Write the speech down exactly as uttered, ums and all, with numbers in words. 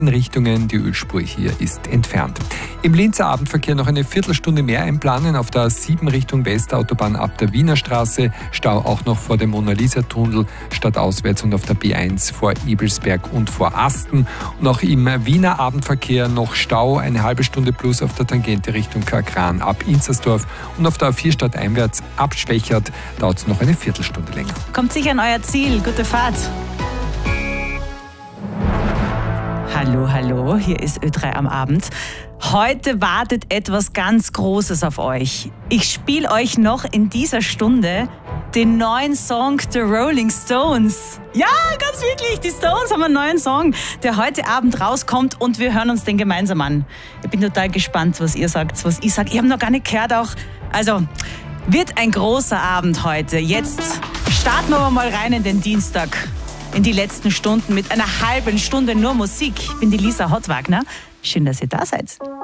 Richtungen. Die Ölspur hier ist entfernt. Im Linzer Abendverkehr noch eine Viertelstunde mehr einplanen auf der A sieben Richtung Westautobahn ab der Wiener Straße. Stau auch noch vor dem Mona-Lisa-Tunnel stadtauswärts und auf der B eins vor Ebelsberg und vor Asten. Und auch im Wiener Abendverkehr noch Stau, eine halbe Stunde plus auf der Tangente Richtung Krakran ab Inzersdorf und auf der A vier stadteinwärts ab Schwächert dauert es noch eine Viertelstunde länger. Kommt sicher an euer Ziel. Gute Fahrt. Hallo, hallo, hier ist Ö drei am Abend. Heute wartet etwas ganz Großes auf euch. Ich spiele euch noch in dieser Stunde den neuen Song der Rolling Stones. Ja, ganz wirklich, die Stones haben einen neuen Song, der heute Abend rauskommt und wir hören uns den gemeinsam an. Ich bin total gespannt, was ihr sagt, was ich sage. Ich habe noch gar nicht gehört auch. Also, wird ein großer Abend heute. Jetzt starten wir aber mal rein in den Dienstag. In die letzten Stunden mit einer halben Stunde nur Musik. Ich bin die Lisa Hottwagner. Schön, dass ihr da seid.